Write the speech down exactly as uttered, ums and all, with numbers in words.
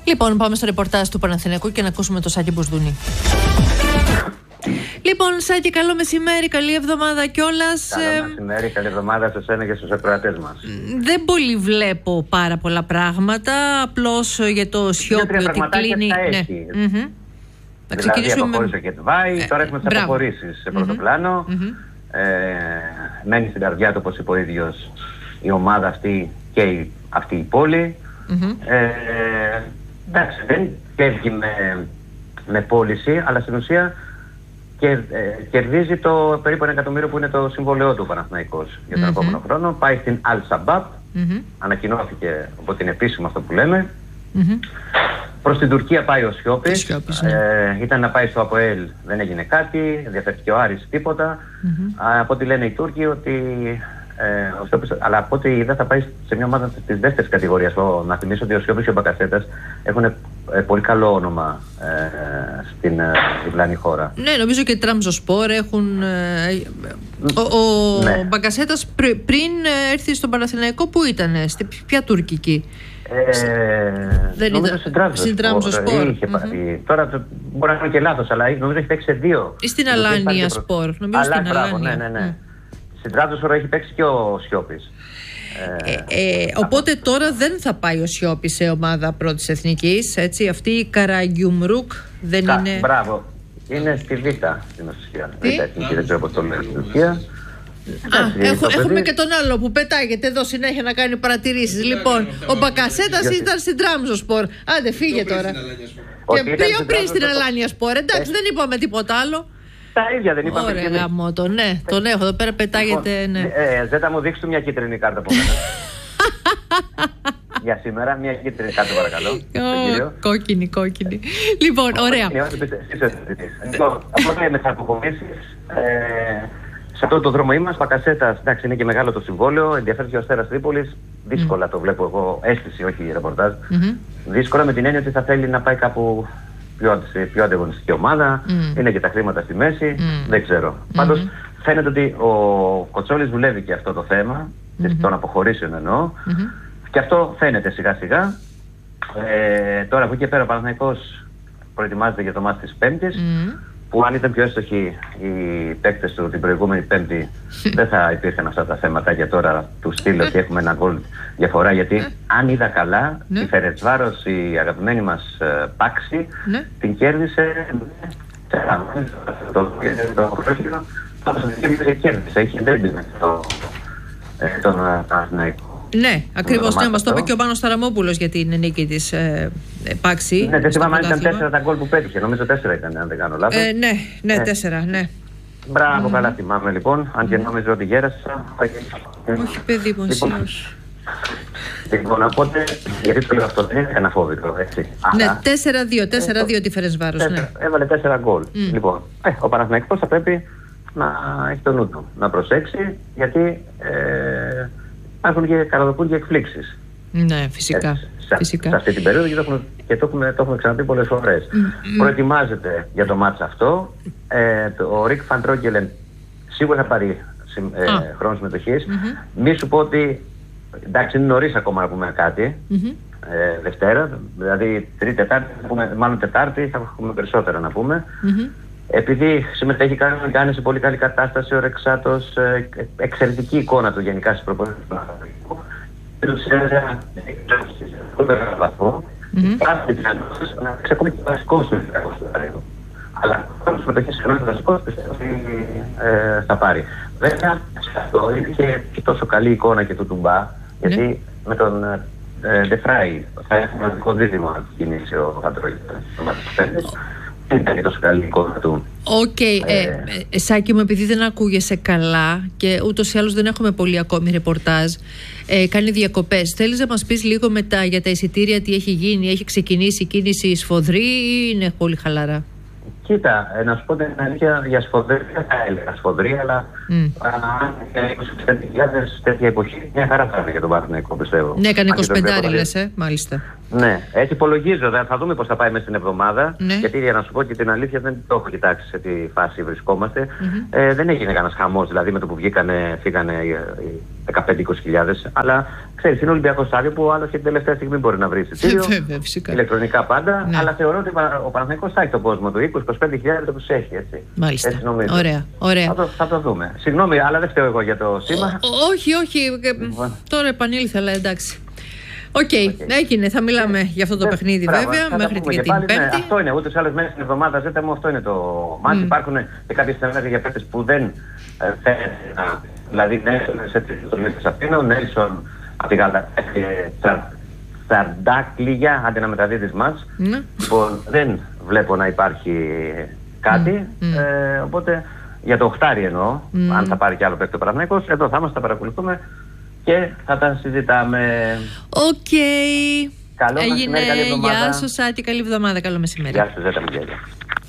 Λοιπόν, πάμε στο ρεπορτάζ του Παναθηναϊκού και να ακούσουμε το Σάκη Μπουσδούνη. Λοιπόν, Σάκη, καλό μεσημέρι, καλή εβδομάδα κιόλας. Καλό μεσημέρι, καλή εβδομάδα σε εσένα και στους ακροατές μας. Δεν πολύ βλέπω πάρα πολλά πράγματα, απλώς για το Σιόπι ότι κλείνει. Ναι. Mm-hmm. Θα δηλαδή αποχώρησε και Τβάη, ε, τώρα έχουμε τις αποχωρήσεις σε πρώτο mm-hmm. πλάνο. Mm-hmm. Ε, μένει στην καρδιά του, όπως είπε ο ίδιος, η ομάδα αυτή και η, αυτή η πόλη. Mm-hmm. Ε, εντάξει, δεν κέρδει με, με πώληση, αλλά στην ουσία και, ε, κερδίζει το περίπου ένα εκατομμύριο που είναι το συμβόλαιό του Παναθηναϊκός για τον mm-hmm. επόμενο χρόνο. Πάει στην Al-Shabaab, mm-hmm. ανακοινώθηκε, οπότε είναι επίσημο αυτό που λέμε. Mm-hmm. Προς την Τουρκία πάει ο Σιόπης, Σιόπης ναι. ε, ήταν να πάει στο ΑΠΟΕΛ, δεν έγινε κάτι, ενδιαφέρθηκε ο Άρης, τίποτα. Mm-hmm. Από ό,τι λένε οι Τούρκοι ότι ε, ο Σιόπης, αλλά από ό,τι είδα θα πάει σε μια ομάδα της δεύτερης κατηγορίας. Να θυμίσω ότι ο Σιόπης και ο Μπακασέτας έχουν ε, πολύ καλό όνομα ε, στην ε, διπλανή χώρα. Ναι, νομίζω και οι Τραμζοσπόρ έχουν... Ε, ο ο ναι. Μπακασέτας πρι, πριν έρθει στον Παναθηναϊκό που ήταν, στη, ποια τουρκική? Ε, δεν νομίζω στην Τραμζοσπόρ. Mm-hmm. Τώρα μπορεί να είναι και λάθος, αλλά νομίζω έχει παίξει σε δύο. Ή στην Αλάνια Σπορ. Νομίζω Αλλά, στην μπράβο, Αλάνια. Ναι, ναι, ναι. Mm. Στην Τραμζοσπόρ έχει παίξει και ο Σιόπης. Ε, ε, ε, οπότε από... τώρα δεν θα πάει ο Σιόπης σε ομάδα πρώτης εθνικής. Έτσι, αυτή η Καραγιουμρούκ δεν Κα, είναι. Μπράβο. Είναι στη Β' στην ουσία. Β' εθνική, δεν ξέρω πώς το λέει στην Τουρκία. Α, έχω, έχουμε και τον άλλο που πετάγεται εδώ συνέχεια να κάνει παρατηρήσεις. Λοιπόν, ο Μπακασέτας ήταν στην Τραμζοσπόρ. Άντε, φύγε τώρα. Και πιο πριν στην Αλάνια Σπορ. Εντάξει, δεν είπαμε τίποτα άλλο. Τα ίδια δεν είπαμε. Ωραία, γάμο το. Ναι, τον έχω εδώ πέρα, πετάγεται. Ναι. Ε, Ζέτα, μου δείξου μια κίτρινη κάρτα από μένα. Για σήμερα, μια κίτρινη κάρτα, παρακαλώ. Κόκκινη, κόκκινη. Λοιπόν, ωραία. Λοιπόν, απλώς λέμε τις αποκομίσεις. Σε αυτό το δρόμο είμαστε, Μπακασέτας, εντάξει, είναι και μεγάλο το συμβόλαιο, ενδιαφέρει και ο Αστέρας Τρίπολης. Δύσκολα mm. το βλέπω εγώ, αίσθηση, όχι ρεπορτάζ. Mm-hmm. Δύσκολα με την έννοια ότι θα θέλει να πάει κάπου πιο, πιο ανταγωνιστική ομάδα. Mm. Είναι και τα χρήματα στη μέση, mm. δεν ξέρω. Mm-hmm. Πάντως φαίνεται ότι ο Κοτσόλης δουλεύει και αυτό το θέμα, mm-hmm. των αποχωρήσεων εννοώ. Mm-hmm. Και αυτό φαίνεται σιγά σιγά. Ε, τώρα από εκεί και πέρα ο Παναθηναϊκός προετοιμάζεται για το μάτς της Πέμπτης. Mm. Που αν ήταν πιο εύστοχοι οι παίκτες του την προηγούμενη Πέμπτη, δεν θα υπήρχαν αυτά τα θέματα για τώρα του στυλ ότι έχουμε ένα γκολ διαφορά. Γιατί αν είδα καλά, η Φερεντσβάρος, η αγαπημένη μας uh, Πάξη, την κέρδισε. Το πρόχειρο, την κέρδισε. Έχει ντέρμπι με τον Παναθηναϊκό. Ναι, ακριβώς, ναι, μας το είπε και ο Πάνος Ταραμόπουλος για την νίκη της ε, Πάξη. Ναι, δεν θυμάμαι αν ήταν τέσσερα τα γκολ που πέτυχε. Νομίζω τέσσερα ήταν, αν δεν κάνω λάθος. Ε, ναι, ναι, ε. τέσσερα, ναι. Μπράβο, mm. καλά θυμάμαι λοιπόν. Αν και νόμιζα ότι γέρασα. Όχι, παιδί μου, εσύ όχι. Λοιπόν, οπότε, γιατί το λέω αυτό, δεν είναι ένα φόβητρο, έτσι. Ναι, τέσσερα δύο, τέσσερα δύο τη Φερεντσβάρος, ναι. Έβαλε τέσσερα γκολ. Λοιπόν, ε, ο Παναθηναϊκός θα πρέπει να έχει το νου του, να προσέξει, γιατί ε, υπάρχουν και καλοδοκούν και εκπλήξεις. Ναι, φυσικά. Έτσι, σε, φυσικά. Σε αυτή την περίοδο και το έχουμε, και το έχουμε, το έχουμε ξαναπεί πολλές φορές. Mm-hmm. Προετοιμάζεται για το μάτς αυτό. Ε, το, ο Ρικ Φαντρόγκελεν σίγουρα θα πάρει ε, ah. χρόνο συμμετοχής. Mm-hmm. Μη σου πω ότι εντάξει, είναι νωρίς ακόμα να πούμε κάτι. Mm-hmm. Ε, Δευτέρα, δηλαδή Τρίτη, Τετάρτη, μάλλον Τετάρτη θα έχουμε περισσότερα να πούμε. Mm-hmm. Επειδή συμμετέχει, κάνει, κάνει σε πολύ καλή κατάσταση ο Ρεξάτος, ε, εξαιρετική εικόνα του γενικά στις προπονήσεις του Παναθηναϊκού. Σε ένα βαθμό, υπάρχει δυνατότητα να παίξει ακόμη και βασικός του Παναθηναϊκού. Αλλά όταν συμμετοχή σε έναν βασικό πιστεύω ότι θα πάρει. Βέβαια, σε αυτό είναι και τόσο καλή εικόνα και του Τουμπά, γιατί με τον Ντεφράι θα έχουμε ένα δικό δίδυμο να κινήσει ο Φαντρόγκελεν. Δεν ήταν τόσο καλή εικόνα του. Οκ. Okay. Ε, ε, Σάκη μου, επειδή δεν ακούγεσαι καλά και ούτως ή άλλως δεν έχουμε πολύ ακόμη ρεπορτάζ, ε, κάνει διακοπές. Θέλεις να μας πεις λίγο μετά για τα εισιτήρια, τι έχει γίνει, έχει ξεκινήσει η κίνηση σφοδρή ή είναι πολύ χαλαρά? Κοίτα, ε, να σου πω την αλήθεια, για σφοδρή δεν θα έλεγα σφοδρή, αλλά αν έκανε είκοσι πέντε χιλιάδες τέτοια εποχή, μια χαρά θα είναι για τον Παναθηναϊκό, πιστεύω. Ναι, έκανε είκοσι πέντε λες, ε, μάλιστα. Ναι, έτσι υπολογίζω. Θα δούμε πώς θα πάει μέσα στην εβδομάδα. Ναι. Γιατί για να σου πω και την αλήθεια, δεν το έχω κοιτάξει σε τι φάση βρισκόμαστε. Mm-hmm. Ε, δεν έγινε κανένας χαμός, δηλαδή με το που βγήκανε, φύγανε οι δεκαπέντε είκοσι χιλιάδες. Αλλά ξέρεις, είναι Ολυμπιακό στάδιο που ο άλλος και την τελευταία στιγμή μπορεί να βρει εισιτήριο. Ηλεκτρονικά πάντα. Ναι. Αλλά θεωρώ ότι ο Παναθηναϊκός θα έχει τον κόσμο του. είκοσι με είκοσι πέντε χιλιάδες το τους έχει. Έτσι. Μάλιστα. Έτσι νομίζω. Ωραία. Ωραία. Θα, το, θα το δούμε. Συγγνώμη, αλλά δεν φταίω εγώ για το σήμα. Ό, όχι, όχι. Τώρα επανήλθα, αλλά εντάξει. Οκ, okay, okay. έγινε. Θα μιλάμε yeah. για αυτό το yeah. παιχνίδι, yeah. βέβαια, yeah. μέχρι και την Πέμπτη. Ναι, αυτό είναι. Ούτως ή άλλως μέσα στην εβδομάδα ζέτα μου, αυτό είναι το μάτι. Mm. Υπάρχουν και κάποιες σενάρια για παίκτες που δεν ε, θέλουν να. Δηλαδή, Νέλσον τον Μεσσαφίνο, Νέλσον από τη Γαλατά και Τσαρντάκλιγια, άντε να μεταδίδεις μας. Mm. Λοιπόν, δεν βλέπω να υπάρχει κάτι. Mm. Ε, οπότε για το οχτάρι εννοώ, mm. αν θα πάρει κι άλλο παίκτη ο Παναθηναϊκός, εδώ θα μας τα παρακολουθούμε και θα τα συζητάμε. Οκ. Okay. Καλό μεσημέρι, καλή εβδομάδα. Γεια σου Σάκη, καλή εβδομάδα, καλό μεσημέρι. Γεια σου Ζέτα Μιγέλια.